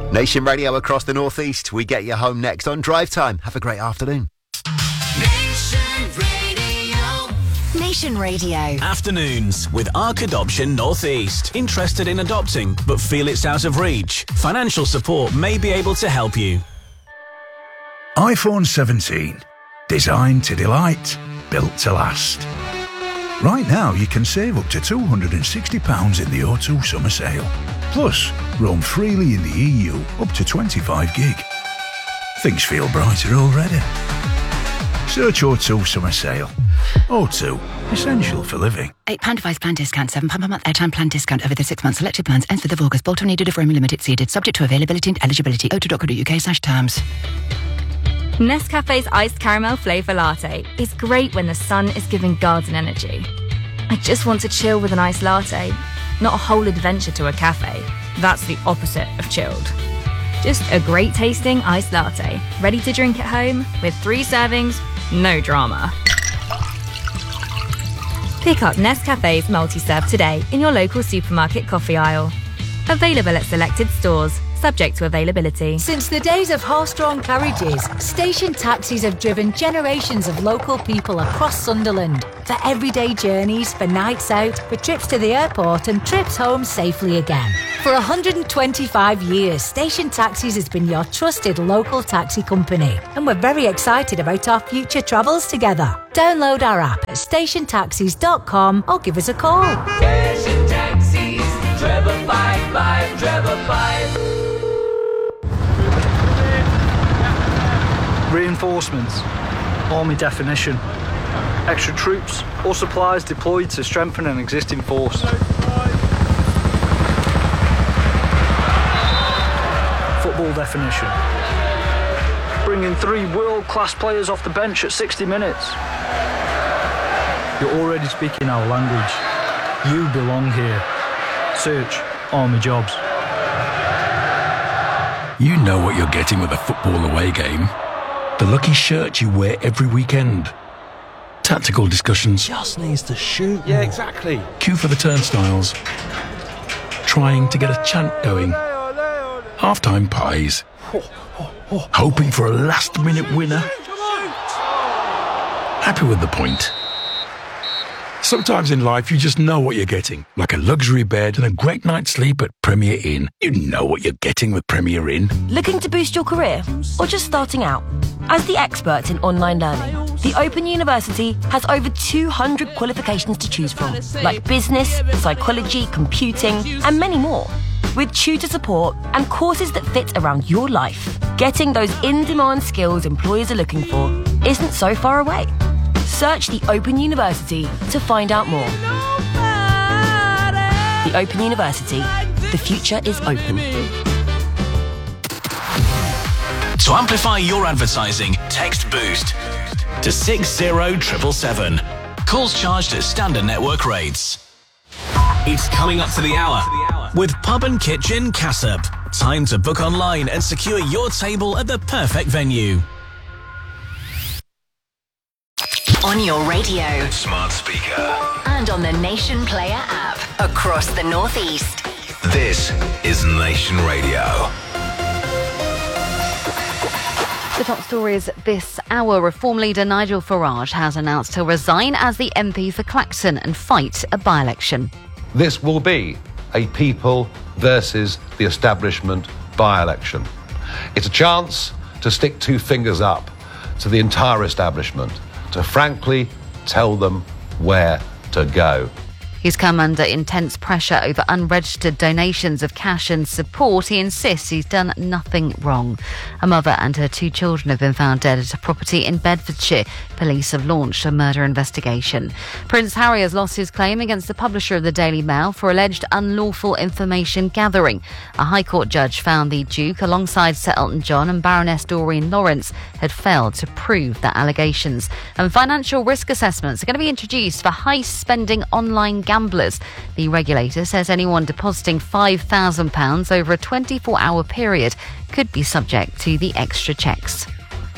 Nation Radio across the northeast. We get you home next on Drive Time. Have a great afternoon. Nation Radio. Afternoons with Arc Adoption Northeast. Interested in adopting but feel it's out of reach? Financial support may be able to help you. iPhone 17. Designed to delight. Built to last. Right now you can save up to £260 in the O2 summer sale. Plus, roam freely in the EU up to 25 gig. Things feel brighter already. Search O2 summer sale. O2, essential for living. £8 device plan discount, £7 per month airtime plan discount over the 6 months. Selected plans ends 5th of August. Bolt on needed if roaming limited seeded. Subject to availability and eligibility. o2.co.uk/terms. Nescafe's iced caramel flavour latte is great when the sun is giving garden energy. I just want to chill with an iced latte, not a whole adventure to a cafe. That's the opposite of chilled. Just a great tasting iced latte, ready to drink at home with 3 servings, no drama. Pick up Nescafe's multi-serve today in your local supermarket coffee aisle. Available at selected stores, subject to availability. Since the days of horse-drawn carriages, station taxis have driven generations of local people across Sunderland. For everyday journeys, for nights out, for trips to the airport and trips home safely again. For 125 years, Station Taxis has been your trusted local taxi company. And we're very excited about our future travels together. Download our app at stationtaxis.com or give us a call. Station Taxis, Trevor 55, Trevor 5. Reinforcements, Army definition, extra troops or supplies deployed to strengthen an existing force. Football definition, bringing 3 world-class players off the bench at 60 minutes. You're already speaking our language. You belong here. Search Army Jobs. You know what you're getting with a football away game. The lucky shirt you wear every weekend. Tactical discussions. Just needs to shoot. Yeah, exactly. Queue for the turnstiles. Trying to get a chant going. Half-time pies. Hoping for a last-minute winner. Happy with the point. Sometimes in life you just know what you're getting. Like a luxury bed and a great night's sleep at Premier Inn. You know what you're getting with Premier Inn. Looking to boost your career? Or just starting out? As the experts in online learning, the Open University has over 200 qualifications to choose from, like business, psychology, computing, and many more. With tutor support and courses that fit around your life, getting those in-demand skills employers are looking for isn't so far away. Search the Open University to find out more. The Open University. The future is open. To amplify your advertising, text BOOST to 60777. Calls charged at standard network rates. It's coming up to the hour with Pub and Kitchen Cassop. Time to book online and secure your table at the perfect venue. On your radio, smart speaker, and on the Nation Player app across the northeast. This is Nation Radio. The top stories this hour. Reform leader Nigel Farage has announced he'll resign as the MP for Clacton and fight a by-election. This will be a people versus the establishment by-election. It's a chance to stick 2 fingers up to the entire establishment, to frankly tell them where to go. He's come under intense pressure over unregistered donations of cash and support. He insists he's done nothing wrong. A mother and her 2 children have been found dead at a property in Bedfordshire. Police have launched a murder investigation. Prince Harry has lost his claim against the publisher of the Daily Mail for alleged unlawful information gathering. A High Court judge found the Duke, alongside Sir Elton John and Baroness Doreen Lawrence, had failed to prove their allegations. And financial risk assessments are going to be introduced for high-spending online gamblers. The regulator says anyone depositing £5,000 over a 24-hour period could be subject to the extra checks.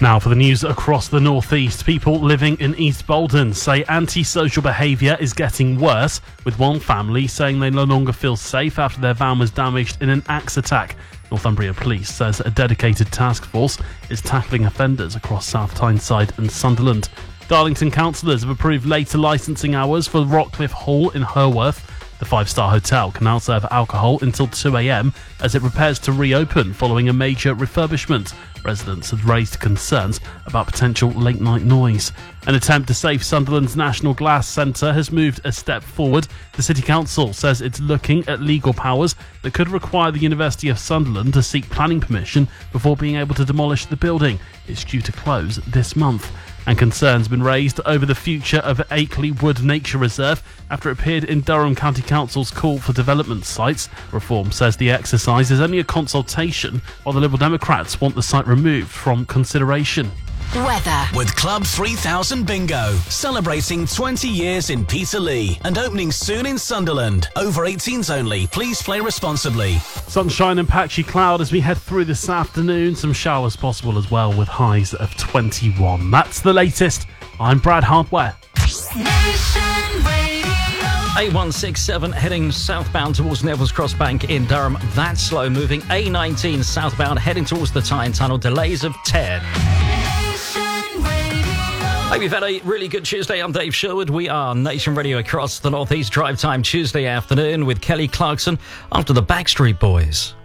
Now for the news across the northeast. People living in East Bolton say antisocial behaviour is getting worse, with one family saying they no longer feel safe after their van was damaged in an axe attack. Northumbria Police says a dedicated task force is tackling offenders across South Tyneside and Sunderland. Darlington councillors have approved later licensing hours for Rockcliffe Hall in Herworth. The five-star hotel can now serve alcohol until 2 a.m. as it prepares to reopen following a major refurbishment. Residents had raised concerns about potential late-night noise. An attempt to save Sunderland's National Glass Centre has moved a step forward. The City Council says it's looking at legal powers that could require the University of Sunderland to seek planning permission before being able to demolish the building. It's due to close this month. And concerns have been raised over the future of Akeley Wood Nature Reserve after it appeared in Durham County Council's call for development sites. Reform says the exercise is only a consultation, while the Liberal Democrats want the site removed from consideration. Weather. With Club 3000 Bingo, celebrating 20 years in Peterlee and opening soon in Sunderland. Over 18s only. Please play responsibly. Sunshine and patchy cloud as we head through this afternoon. Some showers possible as well, with highs of 21. That's the latest. I'm Brad Hardware. A167 heading southbound towards Neville's Cross Bank in Durham. That's slow moving. A19 southbound heading towards the Tyne Tunnel. Delays of 10. Hope you've had a really good Tuesday. I'm Dave Sherwood. We are Nation Radio across the North East. Drive time Tuesday afternoon with Kelly Clarkson after the Backstreet Boys.